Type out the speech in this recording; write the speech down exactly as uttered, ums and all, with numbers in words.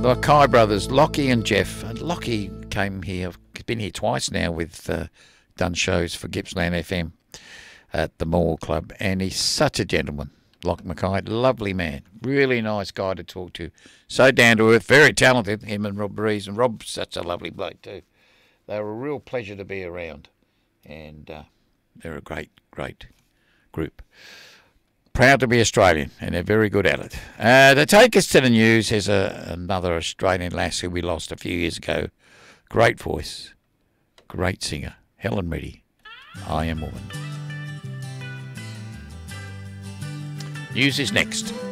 the Mackay brothers, Lockie and Jeff. And Lockie came here, he's been here twice now with uh, done shows for Gippsland F M at the Mall Club, and he's such a gentleman. Lockie Mackay, lovely man, really nice guy to talk to, so down to earth, very talented, him and Rob Breeze, and Rob's such a lovely bloke too. They were a real pleasure to be around, and uh, they're a great, great group. Proud to be Australian, and they're very good at it. Uh, to take us to the news, there's a, another Australian lass who we lost a few years ago. Great voice, great singer, Helen Reddy, I Am Woman. News is next.